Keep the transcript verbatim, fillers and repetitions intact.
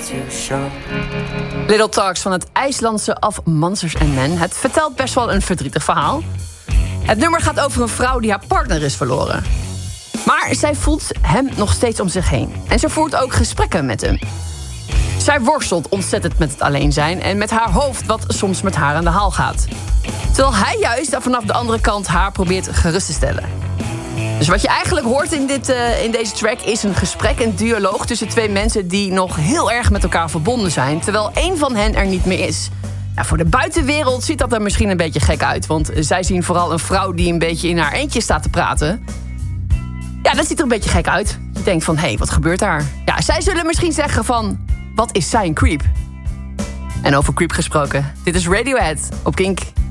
Little Talks van het IJslandse Of Monsters and Men. Het vertelt best wel een verdrietig verhaal. Het nummer gaat over een vrouw die haar partner is verloren. Maar zij voelt hem nog steeds om zich heen. En ze voert ook gesprekken met hem. Zij worstelt ontzettend met het alleen zijn en met haar hoofd wat soms met haar aan de haal gaat. Terwijl hij juist vanaf de andere kant haar probeert gerust te stellen. Dus wat je eigenlijk hoort in, dit, uh, in deze track is een gesprek, een dialoog tussen twee mensen die nog heel erg met elkaar verbonden zijn, terwijl één van hen er niet meer is. Ja, voor de buitenwereld ziet dat er misschien een beetje gek uit, want zij zien vooral een vrouw die een beetje in haar eentje staat te praten. Ja, dat ziet er een beetje gek uit. Je denkt van, hé, hey, wat gebeurt daar? Ja, zij zullen misschien zeggen van, wat is zij een creep? En over creep gesproken, dit is Radiohead op Kink.